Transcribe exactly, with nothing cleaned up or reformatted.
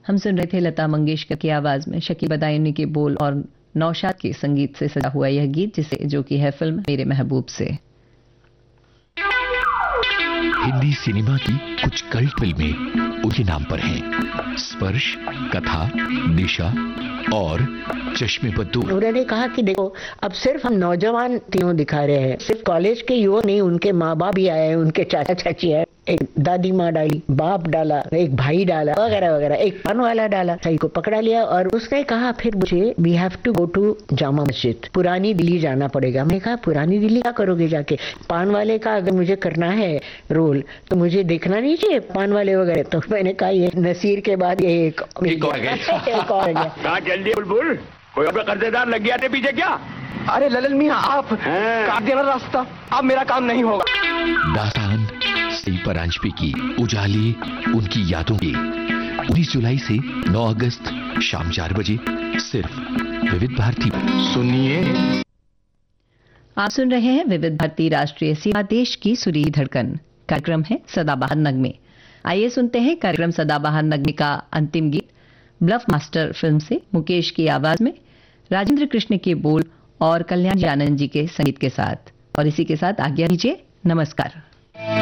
हम सुन रहे थे लता मंगेशकर की आवाज में शकीब अदायनी के बोल और नौशाद के संगीत से सजा हुआ यह गीत, जिसे जो कि है फिल्म मेरे महबूब से। हिंदी सिनेमा की कुछ कल्ट फिल्में उनके नाम पर हैं। स्पर्श, कथा, दिशा और चश्मे बद्दू। उन्होंने कहा कि देखो, अब सिर्फ हम नौजवान तीनों दिखा रहे हैं, सिर्फ कॉलेज के युवक नहीं, उनके माँ बाप भी आए, उनके चाचा चाची आए, एक दादी माँ डाली, बाप डाला, एक भाई डाला, वगैरह वगैरह, एक पान वाला डाला, सही को पकड़ा लिया। और उसने कहा फिर मुझे we have to go to Jama Masjid, पुरानी दिल्ली जाना पड़ेगा। मैंने कहा पुरानी दिल्ली क्या करोगे जाके? पान वाले का अगर मुझे करना है रोल तो मुझे देखना नहीं चाहिए पान वाले वगैरह। तो मैंने कहा ये नसीर के बाद ये एक और गया। जल्दी बुलबुल, कोई अपना कर्जेदार लग गया थे पीछे क्या? अरे ललन मियां, आप काट देना रास्ता, अब मेरा काम नहीं होगा। दास्तान सी परांजपे की उजाली उनकी यादों की उन्नीस जुलाई से नौ अगस्त शाम चार बजे सिर्फ विविध भारती। सुनिए, आप सुन रहे हैं विविध भारती राष्ट्रीय सेवा, देश की सुरीली धड़कन। कार्यक्रम है सदाबहार नगमे। आइए सुनते हैं कार्यक्रम सदाबहार नगमे का अंतिम गीत ब्लफ मास्टर फिल्म से, मुकेश की आवाज में, राजेंद्र कृष्ण के बोल और कल्याण आनंद जी के संगीत के साथ। और इसी के साथ आज्ञा दीजिए, नमस्कार।